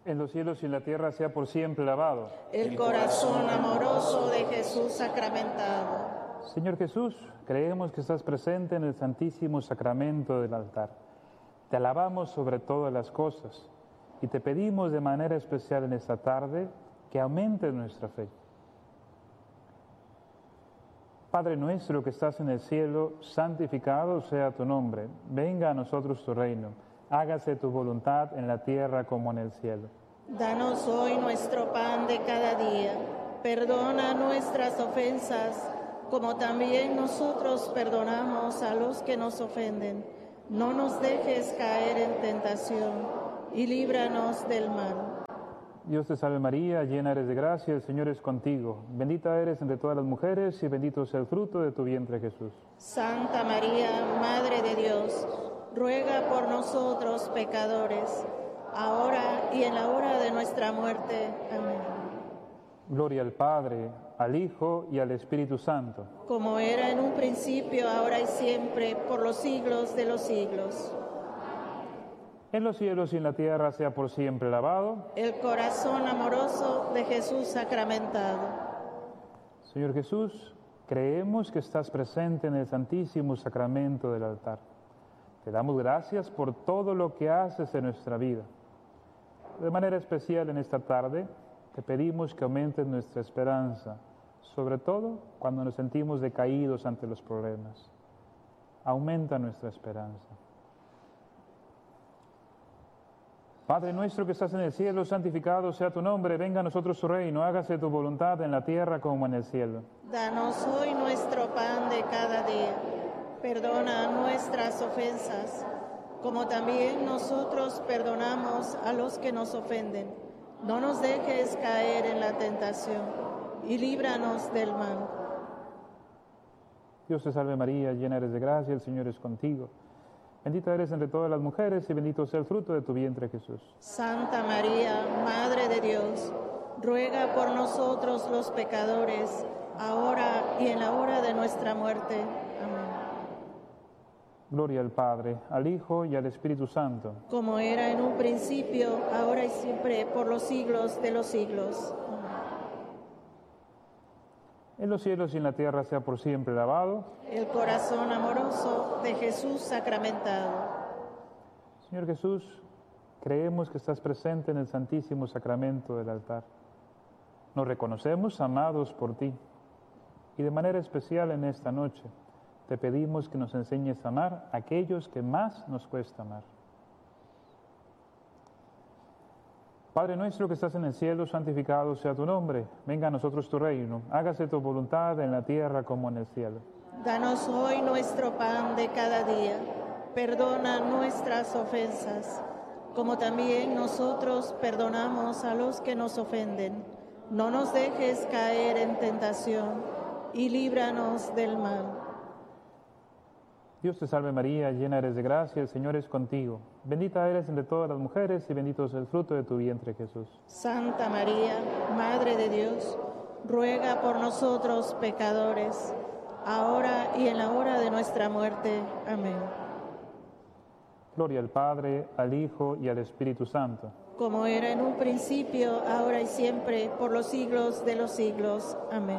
en los cielos y en la tierra sea por siempre alabado. El corazón amoroso de Jesús sacramentado. Señor Jesús, creemos que estás presente en el Santísimo Sacramento del altar. Te alabamos sobre todas las cosas y te pedimos de manera especial en esta tarde que aumentes nuestra fe. Padre nuestro que estás en el cielo, santificado sea tu nombre. Venga a nosotros tu reino. Hágase tu voluntad en la tierra como en el cielo. Danos hoy nuestro pan de cada día. Perdona nuestras ofensas, como también nosotros perdonamos a los que nos ofenden. No nos dejes caer en tentación y líbranos del mal. Dios te salve María, llena eres de gracia, el Señor es contigo. Bendita eres entre todas las mujeres y bendito sea el fruto de tu vientre Jesús. Santa María, Madre de Dios, ruega por nosotros pecadores, ahora y en la hora de nuestra muerte. Amén. Gloria al Padre, al Hijo y al Espíritu Santo. Como era en un principio, ahora y siempre, por los siglos de los siglos. En los cielos y en la tierra sea por siempre alabado el corazón amoroso de Jesús sacramentado. Señor Jesús, creemos que estás presente en el Santísimo Sacramento del altar. Te damos gracias por todo lo que haces en nuestra vida. De manera especial en esta tarde, te pedimos que aumentes nuestra esperanza, sobre todo cuando nos sentimos decaídos ante los problemas. Aumenta nuestra esperanza. Padre nuestro que estás en el cielo, santificado sea tu nombre, venga a nosotros tu reino, hágase tu voluntad en la tierra como en el cielo. Danos hoy nuestro pan de cada día. Perdona nuestras ofensas, como también nosotros perdonamos a los que nos ofenden. No nos dejes caer en la tentación y líbranos del mal. Dios te salve María, llena eres de gracia, el Señor es contigo. Bendita eres entre todas las mujeres y bendito sea el fruto de tu vientre, Jesús. Santa María, Madre de Dios, ruega por nosotros los pecadores, ahora y en la hora de nuestra muerte. Amén. Gloria al Padre, al Hijo y al Espíritu Santo. Como era en un principio, ahora y siempre, por los siglos de los siglos. En los cielos y en la tierra sea por siempre alabado el corazón amoroso de Jesús sacramentado. Señor Jesús, creemos que estás presente en el Santísimo Sacramento del altar. Nos reconocemos amados por ti y de manera especial en esta noche te pedimos que nos enseñes a amar a aquellos que más nos cuesta amar. Padre nuestro que estás en el cielo, santificado sea tu nombre. Venga a nosotros tu reino. Hágase tu voluntad en la tierra como en el cielo. Danos hoy nuestro pan de cada día. Perdona nuestras ofensas, como también nosotros perdonamos a los que nos ofenden. No nos dejes caer en tentación y líbranos del mal. Dios te salve María, llena eres de gracia, el Señor es contigo. Bendita eres entre todas las mujeres y bendito es el fruto de tu vientre, Jesús. Santa María, Madre de Dios, ruega por nosotros pecadores, ahora y en la hora de nuestra muerte. Amén. Gloria al Padre, al Hijo y al Espíritu Santo. Como era en un principio, ahora y siempre, por los siglos de los siglos. Amén.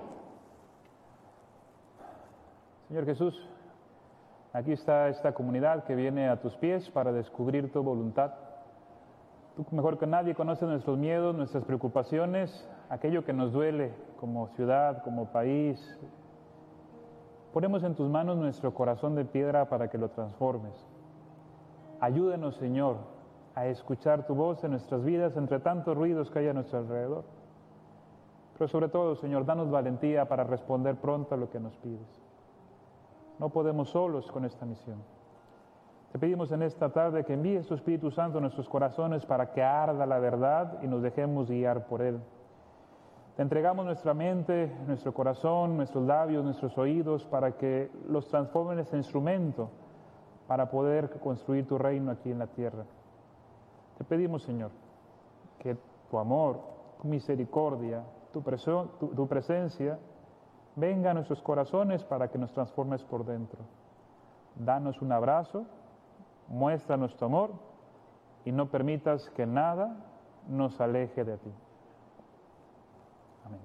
Señor Jesús, aquí está esta comunidad que viene a tus pies para descubrir tu voluntad. Tú mejor que nadie conoces nuestros miedos, nuestras preocupaciones, aquello que nos duele como ciudad, como país. Ponemos en tus manos nuestro corazón de piedra para que lo transformes. Ayúdenos, Señor, a escuchar tu voz en nuestras vidas entre tantos ruidos que hay a nuestro alrededor. Pero sobre todo, Señor, danos valentía para responder pronto a lo que nos pides. No podemos solos con esta misión. Te pedimos en esta tarde que envíes tu Espíritu Santo a nuestros corazones para que arda la verdad y nos dejemos guiar por Él. Te entregamos nuestra mente, nuestro corazón, nuestros labios, nuestros oídos para que los transformen en ese instrumento para poder construir tu reino aquí en la tierra. Te pedimos, Señor, que tu amor, tu misericordia, tu presencia venga a nuestros corazones para que nos transformes por dentro. Danos un abrazo, muéstranos tu amor y no permitas que nada nos aleje de ti. Amén.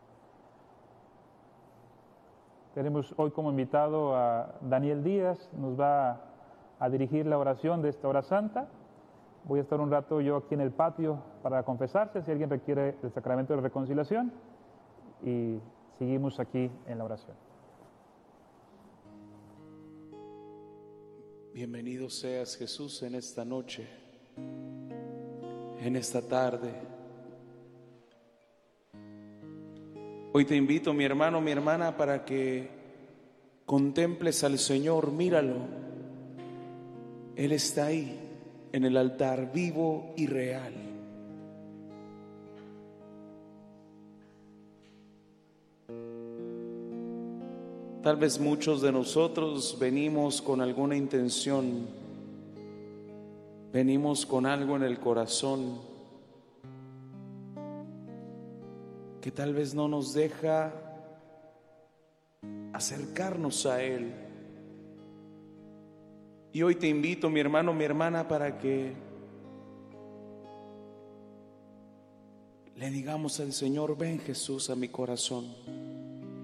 Tenemos hoy como invitado a Daniel Díaz, nos va a dirigir la oración de esta hora santa. Voy a estar un rato yo aquí en el patio para confesarse, si alguien requiere el sacramento de reconciliación, y seguimos aquí en la oración. Bienvenido seas, Jesús, en esta noche, en esta tarde. Hoy te invito, mi hermano, mi hermana, para que contemples al Señor. Míralo, Él está ahí en el altar, vivo y real. Tal vez muchos de nosotros venimos con alguna intención, venimos con algo en el corazón que tal vez no nos deja acercarnos a Él. Y hoy te invito, mi hermano, mi hermana, para que le digamos al Señor: ven, Jesús, a mi corazón.